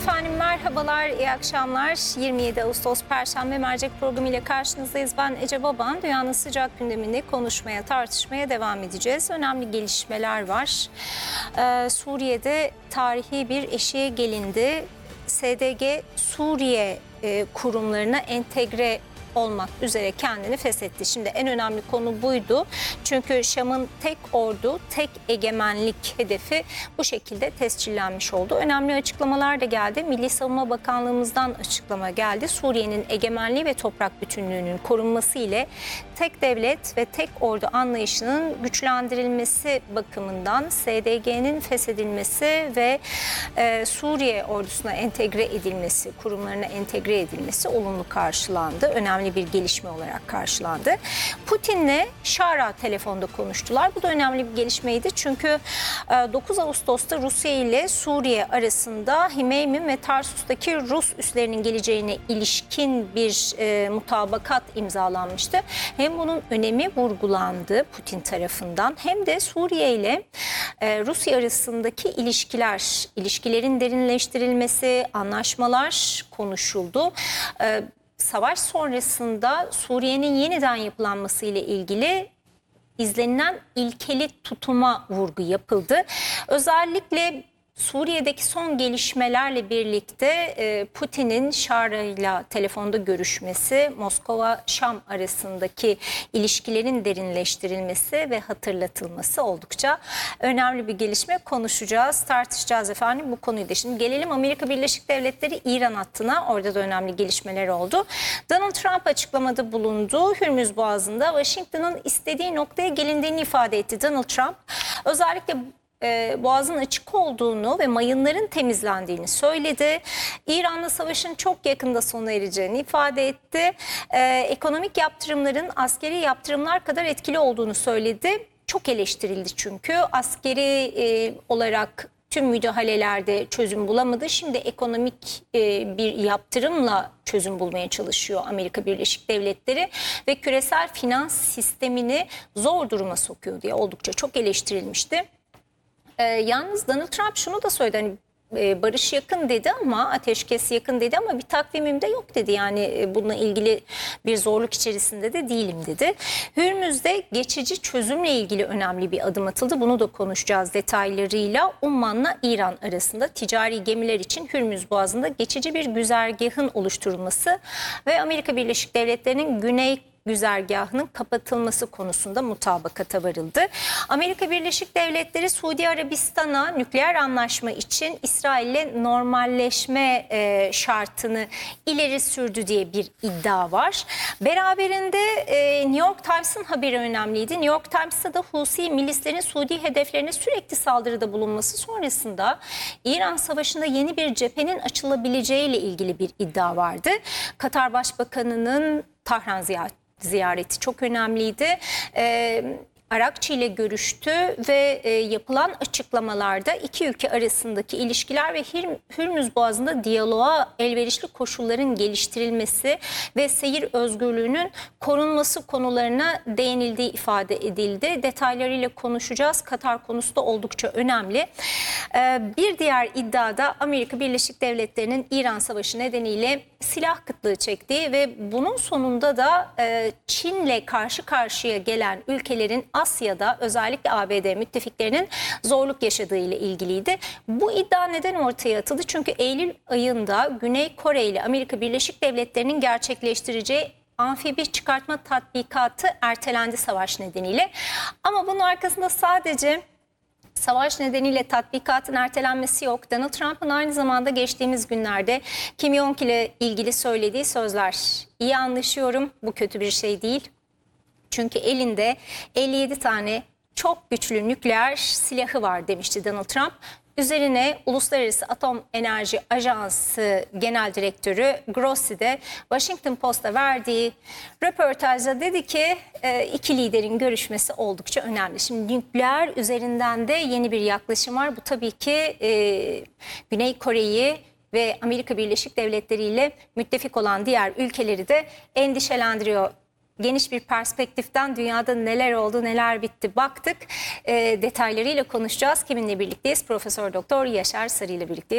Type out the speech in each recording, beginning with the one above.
Efendim merhabalar, iyi akşamlar. 27 Ağustos Perşembe mercek programı ile karşınızdayız. Ben Ece Baban. Dünyanın sıcak gündemini konuşmaya, tartışmaya devam edeceğiz. Önemli gelişmeler var. Suriye'de tarihi bir eşiğe gelindi. SDG Suriye kurumlarına entegre olmak üzere kendini feshetti. Şimdi en önemli konu buydu. Çünkü Şam'ın tek ordu, tek egemenlik hedefi bu şekilde tescillenmiş oldu. Önemli açıklamalar da geldi. Milli Savunma Bakanlığımızdan açıklama geldi. Suriye'nin egemenliği ve toprak bütünlüğünün korunması ile tek devlet ve tek ordu anlayışının güçlendirilmesi bakımından SDG'nin feshedilmesi ve Suriye ordusuna entegre edilmesi, kurumlarına entegre edilmesi olumlu karşılandı. Önemli bir gelişme olarak karşılandı. Putin'le Şara telefonda konuştular. Bu da önemli bir gelişmeydi. Çünkü 9 Ağustos'ta Rusya ile Suriye arasında Himeymi ve Tarsus'taki Rus üslerinin geleceğine ilişkin bir mutabakat imzalanmıştı. Hem bunun önemi vurgulandı Putin tarafından hem de Suriye ile Rusya arasındaki ilişkilerin derinleştirilmesi, anlaşmalar konuşuldu. Savaş sonrasında Suriye'nin yeniden yapılanması ile ilgili izlenilen ilkeli tutuma vurgu yapıldı. Özellikle Suriye'deki son gelişmelerle birlikte Putin'in Şara ile telefonda görüşmesi, Moskova-Şam arasındaki ilişkilerin derinleştirilmesi ve hatırlatılması oldukça önemli bir gelişme. Konuşacağız, tartışacağız efendim bu konuyu da. Şimdi gelelim Amerika Birleşik Devletleri İran hattına. Orada da önemli gelişmeler oldu. Donald Trump açıklamada bulundu. Hürmüz Boğazı'nda Washington'ın istediği noktaya gelindiğini ifade etti Donald Trump. Özellikle Boğazın açık olduğunu ve mayınların temizlendiğini söyledi. İran'la savaşın çok yakında sona ereceğini ifade etti. Ekonomik yaptırımların askeri yaptırımlar kadar etkili olduğunu söyledi. Çok eleştirildi çünkü askeri olarak tüm müdahalelerde çözüm bulamadı. Şimdi ekonomik bir yaptırımla çözüm bulmaya çalışıyor Amerika Birleşik Devletleri ve küresel finans sistemini zor duruma sokuyor diye oldukça çok eleştirilmişti. Yalnız Donald Trump şunu da söyledi, hani barış yakın dedi ama ateşkes yakın dedi ama bir takvimimde yok dedi. Yani bununla ilgili bir zorluk içerisinde de değilim dedi. Hürmüz'de geçici çözümle ilgili önemli bir adım atıldı. Bunu da konuşacağız detaylarıyla. Umman'la İran arasında ticari gemiler için Hürmüz Boğazı'nda geçici bir güzergahın oluşturulması ve Amerika Birleşik Devletleri'nin güney güzergahının kapatılması konusunda mutabakata varıldı. Amerika Birleşik Devletleri Suudi Arabistan'a nükleer anlaşma için İsrail'le normalleşme şartını ileri sürdü diye bir iddia var. Beraberinde New York Times'ın haberi önemliydi. New York Times'ta da Husi milislerin Suudi hedeflerine sürekli saldırıda bulunması sonrasında İran Savaşı'nda yeni bir cephenin açılabileceğiyle ilgili bir iddia vardı. Katar Başbakanı'nın Tahran ziyareti çok önemliydi. Arakçı ile görüştü ve yapılan açıklamalarda iki ülke arasındaki ilişkiler ve Hürmüz Boğazı'nda diyaloğa elverişli koşulların geliştirilmesi ve seyir özgürlüğünün korunması konularına değinildiği ifade edildi. Detaylarıyla konuşacağız. Katar konusu da oldukça önemli. Bir diğer iddiada Amerika Birleşik Devletleri'nin İran Savaşı nedeniyle silah kıtlığı çektiği ve bunun sonunda da Çin'le karşı karşıya gelen ülkelerin Asya'da özellikle ABD müttefiklerinin zorluk yaşadığı ile ilgiliydi. Bu iddia neden ortaya atıldı? Çünkü Eylül ayında Güney Kore ile Amerika Birleşik Devletleri'nin gerçekleştireceği amfibi çıkartma tatbikatı ertelendi savaş nedeniyle. Ama bunun arkasında sadece savaş nedeniyle tatbikatın ertelenmesi yok. Donald Trump'ın aynı zamanda geçtiğimiz günlerde Kim Jong ile ilgili söylediği sözler. İyi anlaşıyorum, bu kötü bir şey değil. Çünkü elinde 57 tane çok güçlü nükleer silahı var demişti Donald Trump. Üzerine Uluslararası Atom Enerji Ajansı Genel Direktörü Grossi de Washington Post'a verdiği röportajda dedi ki iki liderin görüşmesi oldukça önemli. Şimdi nükleer üzerinden de yeni bir yaklaşım var. Bu tabii ki Güney Kore'yi ve Amerika Birleşik Devletleri ile müttefik olan diğer ülkeleri de endişelendiriyor. Geniş bir perspektiften dünyada neler oldu, neler bitti baktık. Detaylarıyla konuşacağız. Kiminle birlikteyiz? Profesör Doktor Yaşar Sarı ile birlikteyiz.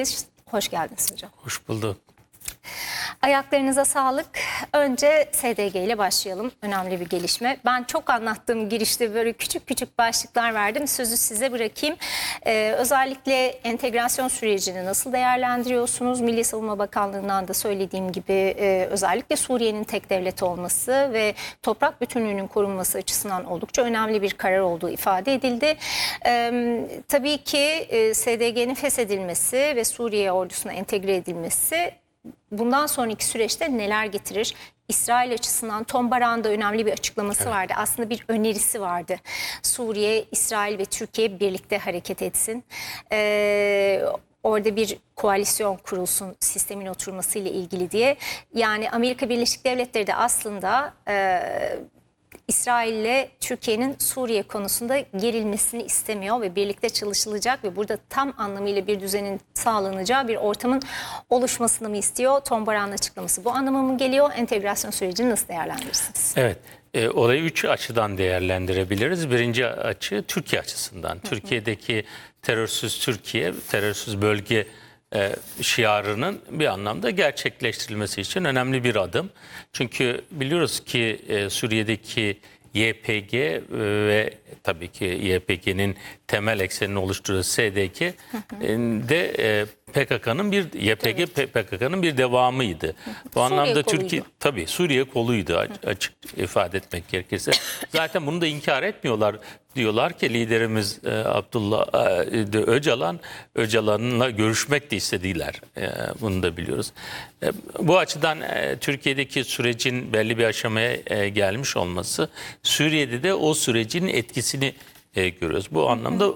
Hoş geldiniz hocam. Hoş bulduk. Ayaklarınıza sağlık. Önce SDG ile başlayalım. Önemli bir gelişme. Ben çok anlattığım girişte böyle küçük küçük başlıklar verdim. Sözü size bırakayım. Özellikle entegrasyon sürecini nasıl değerlendiriyorsunuz? Milli Savunma Bakanlığı'ndan da söylediğim gibi özellikle Suriye'nin tek devlet olması ve toprak bütünlüğünün korunması açısından oldukça önemli bir karar olduğu ifade edildi. Tabii ki SDG'nin feshedilmesi ve Suriye ordusuna entegre edilmesi bundan sonraki süreçte neler getirir? İsrail açısından Tom Barak'ın da önemli bir açıklaması vardı. Aslında bir önerisi vardı. Suriye, İsrail ve Türkiye birlikte hareket etsin. Orada bir koalisyon kurulsun sistemin oturmasıyla ilgili diye. Yani Amerika Birleşik Devletleri de aslında İsrail ile Türkiye'nin Suriye konusunda gerilmesini istemiyor ve birlikte çalışılacak ve burada tam anlamıyla bir düzenin sağlanacağı bir ortamın oluşmasını mı istiyor? Tom Barak'ın açıklaması bu anlama mı geliyor? Entegrasyon sürecini nasıl değerlendirirsiniz? Evet, olayı 3 açıdan değerlendirebiliriz. Birinci açı Türkiye açısından. Türkiye'deki terörsüz Türkiye, terörsüz bölge şiarının bir anlamda gerçekleştirilmesi için önemli bir adım. Çünkü biliyoruz ki Suriye'deki YPG ve tabii ki YPG'nin temel eksenini oluşturan SDG de PKK'nın bir devamıydı. Bu anlamda Türkiye tabii Suriye koluydu, açık ifade etmek gerekirse. Zaten bunu da inkar etmiyorlar. Diyorlar ki liderimiz Abdullah Öcalan'la görüşmek de istediler. Bunu da biliyoruz. Bu açıdan Türkiye'deki sürecin belli bir aşamaya gelmiş olması, Suriye'de de o sürecin etkisini görüyoruz. Bu anlamda